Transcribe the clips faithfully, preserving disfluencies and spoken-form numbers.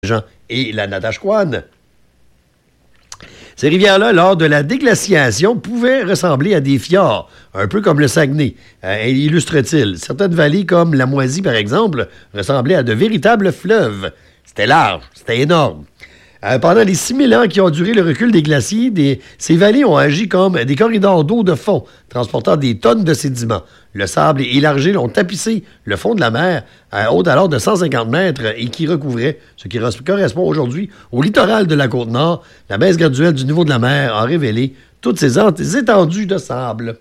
Jean et la Natashquan. Ces rivières-là, lors de la déglaciation, pouvaient ressembler à des fjords, un peu comme le Saguenay, euh, illustre-t-il. Certaines vallées, comme la Moisie, par exemple, ressemblaient à de véritables fleuves. C'était large, c'était énorme. Euh, pendant les six mille ans qui ont duré le recul des glaciers, des, ces vallées ont agi comme des corridors d'eau de fond, transportant des tonnes de sédiments. Le sable et l'argile ont tapissé le fond de la mer, à haute alors de cent cinquante mètres, et qui recouvrait, ce qui correspond aujourd'hui au littoral de la Côte-Nord. La baisse graduelle du niveau de la mer a révélé toutes ces étendues de sable.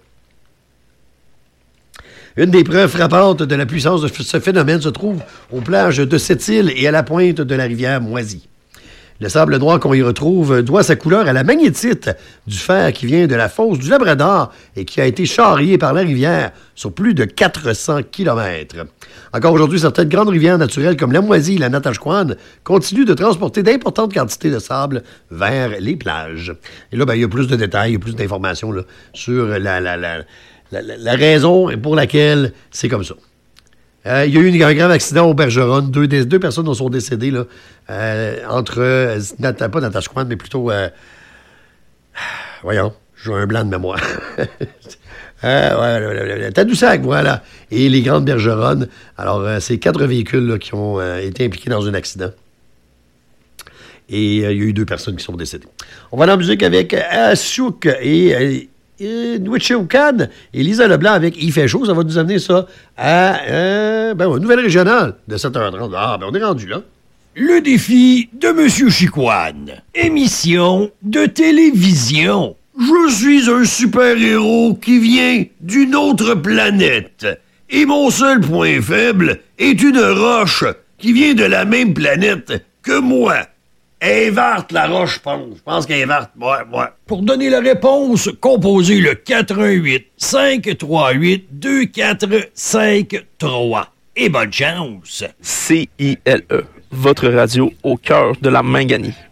Une des preuves frappantes de la puissance de ce phénomène se trouve aux plages de cette île et à la pointe de la rivière Moisie. Le sable noir qu'on y retrouve doit sa couleur à la magnétite du fer qui vient de la fosse du Labrador et qui a été charrié par la rivière sur plus de quatre cents kilomètres. Encore aujourd'hui, certaines grandes rivières naturelles comme la Moisie et la Natashquan continuent de transporter d'importantes quantités de sable vers les plages. Et là, ben, il y a plus de détails, il y a plus d'informations là, sur la, la, la, la, la, la raison pour laquelle c'est comme ça. Euh, il y a eu un grave accident au Bergeron. Deux, deux personnes en sont décédées là, euh, entre, euh, Nat- pas Natashquan, mais plutôt, euh, voyons, j'ai un blanc de mémoire. euh, ouais, Tadoussac, voilà. Et les Grandes Bergeronnes. Alors, euh, c'est quatre véhicules là, qui ont euh, été impliqués dans un accident. Et euh, il y a eu deux personnes qui sont décédées. On va dans la musique avec Ashouk et... Euh, Nwitchoukan et Lisa Leblanc avec Il fait chaud. Ça va nous amener ça à euh, ben, une nouvelle régionale de sept heures trente. Ah, ben on est rendu là. Le défi de Monsieur Chicoine. Émission de télévision. Je suis un super-héros qui vient d'une autre planète. Et mon seul point faible est une roche qui vient de la même planète que moi. Elle est verte, la roche, je pense. Je pense qu'elle est verte. Ouais, ouais. Pour donner la réponse, composez le quatre un huit, cinq trois huit, deux quatre cinq trois. Et bonne chance. C I L E, votre radio au cœur de la Manganie.